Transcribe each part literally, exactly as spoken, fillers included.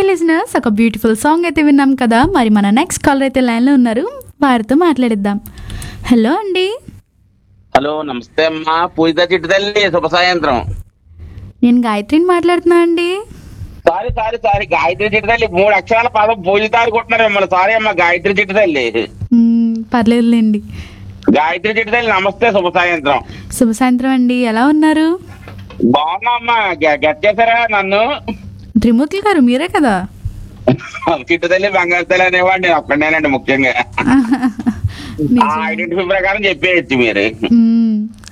Listeners, ఒక beautiful song అయితే విన్నాం కదా. మరి మన నెక్స్ట్ కాలర్ అయితే లైన్లో ఉన్నారు, వారితో మాట్లాడిద్దాం. హలో అండి. హలో, నమస్తే అమ్మా. పూజిత చిట్టు తల్లి, శుభ సాయంత్రం. నేను గాయత్రిని మాట్లాడుతున్నా అండి. సారీ సారీ సారీ గాయత్రి చిట్టు తల్లి, మూడు అక్షరాల పదం పూజిత అనుకుంటున్నారు మిమ్మల్ని. సారీ అమ్మా, గాయత్రి చిట్టు తల్లి. మ్మ్, పర్లేదులేండి. గాయత్రి చిట్టు తల్లి, నమస్తే, శుభ సాయంత్రం. శుభ సాయంత్రం అండి, ఎలా ఉన్నారు? బాగున్నా అమ్మా. గెట్ చేశారా నన్ను? త్రిమూర్తులు గారు మీరే కదా? చిట్టు తల్లి, బంగారు తల్లి అనేవాడు నేను ఒక్కడేనండి. ముఖ్యంగా ఆ ఐడెంటిఫై ప్రకారం చెప్పేయచ్చు మీరు. మ్మ్.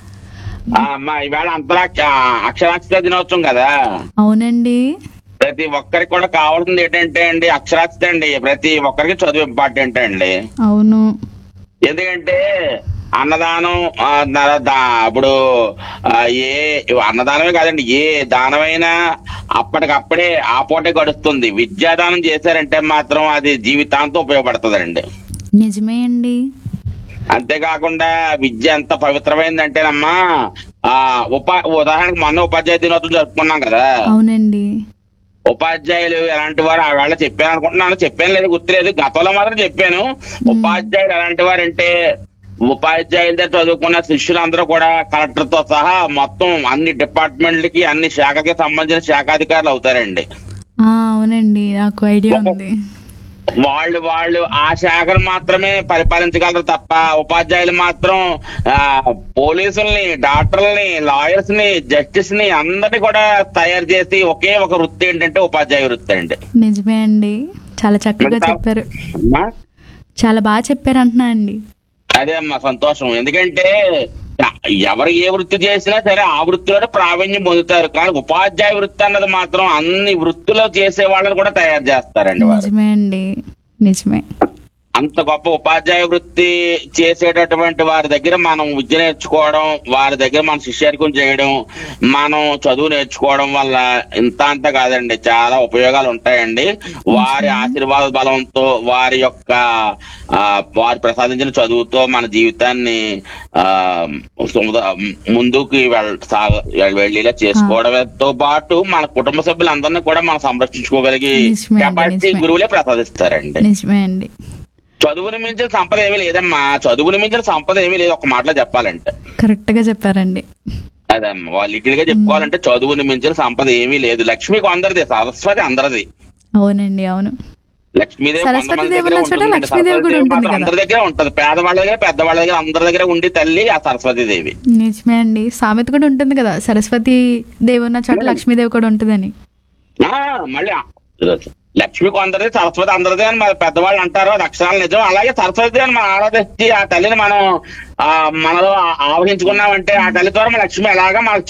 ఆ, అమ్మా, ఇవాళ అంతరాక్ష అక్షరాస్యత దినోత్సవం కదా. అవునండి. ప్రతి ఒక్కరికి కూడా కావాల్సింది ఏంటంటే అండి, అక్షరాస్యత అండి. ప్రతి ఒక్కరికి చదువు ఇంపార్టెంట్ అండి. అవును. ఎందుకంటే అన్నదానం ఆ, న- దా- ఇప్పుడు ఆ, ఏ అన్నదానమే కాదండి, ఏ దానమైనా అప్పటికప్పుడే ఆ పూటే గడుస్తుంది. విద్యాదానం చేశారంటే మాత్రం అది జీవితాంతం ఉపయోగపడుతుందండి. నిజమే అండి. అంతేకాకుండా విద్య ఎంత పవిత్రమైందంటేనమ్మా, ఆ ఉపా ఉదాహరణకు మొన్న ఉపాధ్యాయ దినోత్సవం జరుపుకున్నాం కదా. అవునండి. ఉపాధ్యాయులు ఎలాంటి వారు ఆ వేళ చెప్పాను అనుకుంటున్నాను, చెప్పాను లేదు గుర్తులేదు, గతంలో మాత్రం చెప్పాను. ఉపాధ్యాయులు ఎలాంటి వారు అంటే, ఉపాధ్యాయుల దగ్గర చదువుకున్న శిష్యులందరూ కూడా కలెక్టర్ తో సహా మొత్తం అన్ని డిపార్ట్మెంట్లకి, అన్ని శాఖకి సంబంధించిన శాఖాధికారులు అవుతారండి. ఆ, అవునండి, నాకు ఐడియా ఉంది. వాళ్ళు వాళ్ళు ఆ శాఖను మాత్రమే పరిపాలించగలరు తప్ప, ఉపాధ్యాయులు మాత్రం ఆ పోలీసుల్ని, డాక్టర్లని, లాయర్స్ ని, జస్టిస్ ని అందరినీ కూడా తయారు చేసి ఒకే ఒక వృత్తి ఏంటంటే ఉపాధ్యాయ వృత్తి అండి. నిజమే అండి, చాలా చక్కగా చెప్పారు. అమ్మా, చాలా బాగా చెప్పారు అంటున్నా అండి. అదే అమ్మా, సంతోషం. ఎందుకంటే ఎవరు ఏ వృత్తి చేసినా సరే ఆ వృత్తిలో ప్రావీణ్యం పొందుతారు, కానీ ఉపాధ్యాయ వృత్తి అన్నది మాత్రం అన్ని వృత్తిలో చేసే వాళ్ళని కూడా తయారు చేస్తారండి వారు. నిజమే అండి, నిజమే. అంత గొప్ప ఉపాధ్యాయ వృత్తి చేసేటటువంటి వారి దగ్గర మనం విద్య నేర్చుకోవడం, వారి దగ్గర మన శిష్యరికం చేయడం, మనం చదువు నేర్చుకోవడం వల్ల ఇంత అంత కాదండి, చాలా ఉపయోగాలు ఉంటాయండి. వారి ఆశీర్వాద బలంతో, వారి యొక్క ఆ వారు ప్రసాదించిన చదువుతో మన జీవితాన్ని ఆ సుమద- ముందుకు వెళ్ సాగ వెళ్ళేలా చేసుకోవడంతో పాటు మన కుటుంబ సభ్యులందరినీ కూడా మనం సంరక్షించుకోగలిగే నిజమే అండి, కెపాసిటీ నిజమే. గురువులే ప్రసాదిస్తారండి. నిజమే అండి. చదువుని మించిన సంపద ఏమీ లేదమ్మా. చదువుని మించిన సంపద ఏమీ లేదు, ఒక మాటలో చెప్పాలంటే. కరెక్ట్ గా చెప్పారండి. అదమ్మా, వాళ్ళు లిటిల్ గా చెప్పుకోవాలంటే చదువుని మించిన సంపద ఏమీ లేదు. లక్ష్మికి అందరిది, సరస్వతి అందరిది. అవునండి, అవును. లక్ష్మీదేవి సరస్వతి కొంతమంది దేవి దగ్గర ఉన్న చోట ఉంటుంది, లక్ష్మీదేవి కూడా సరస్వతి ఉంటుంది మాత్రం కదా. అందరి దగ్గర ఉంటది. పేదవాళ్ళ దగ్గర, పెద్దవాళ్ళ దగ్గర, అందరి దగ్గర ఉండి తల్లి ఆ సరస్వతి దేవి. నిజమే అండి, సామెత కూడా ఉంటుంది కదా, సరస్వతి దేవి ఉన్న చోట లక్ష్మీదేవి కూడా ఉంటుందని. ఆ, మళ్ళీ ఆ- లక్ష్మి కొందరిది, సరస్వతి అందరిది అని మరి పెద్దవాళ్ళు అంటారు, అది అక్షరాలు నిజం. అలాగే సరస్వతి అని మనం ఆరాధించి ఆ తల్లిని మనం ఆ మనలో ఆవహించుకున్నామంటే, ఆ తల్లి ద్వారా మన లక్ష్మి ఎలాగా మనకు